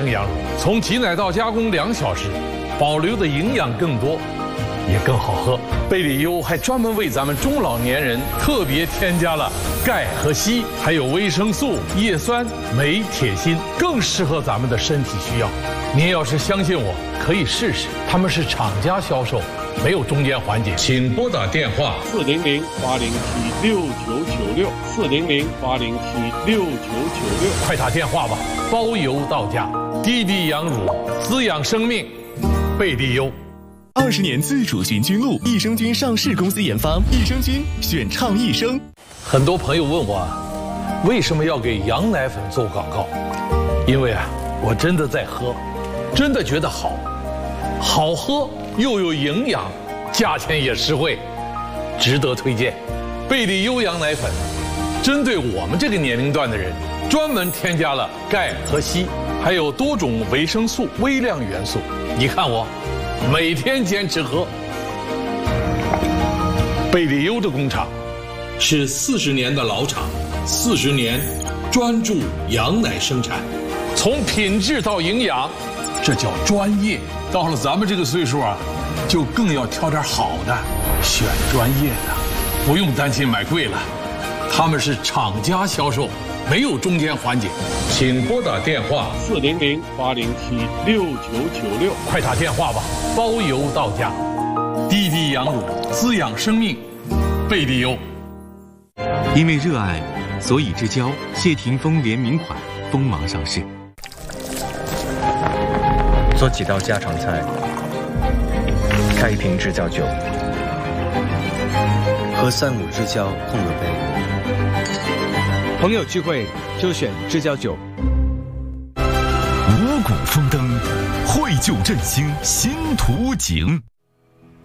生羊乳，从挤奶到加工2小时，保留的营养更多，也更好喝。贝里优还专门为咱们中老年人特别添加了钙和硒，还有维生素、叶酸、镁、铁、锌，更适合咱们的身体需要。您要是相信我，可以试试，他们是厂家销售，没有中间环节。请拨打电话400-807-6996，400-807-6996，快打电话吧，包邮到家。滴滴羊乳，滋养生命，贝利优。 20年自主菌菌露，益生菌上市公司研发，益生菌选倡益生。 很多朋友问我，为什么要给羊奶粉做广告？因为我真的在喝，真的觉得好，好喝又有营养，价钱也实惠，值得推荐。贝利优羊奶粉，针对我们这个年龄段的人，专门添加了钙和硒，还有多种维生素、微量元素。你看我，每天坚持喝。贝利优的工厂是40年的老厂，40年专注羊奶生产，从品质到营养，这叫专业。到了咱们这个岁数就更要挑点好的，选专业的，不用担心买贵了。他们是厂家销售，没有中间环节。请拨打电话400-807-6996，快打电话吧，包邮到家。滴滴羊乳，滋养生命，贝利优。 因为热爱，所以之交谢霆锋联名款锋芒上市。 做几道家常菜，开一瓶知交酒，和3-5知交碰个杯。朋友聚会就选知交酒。 五谷丰登，绘就振兴新图景。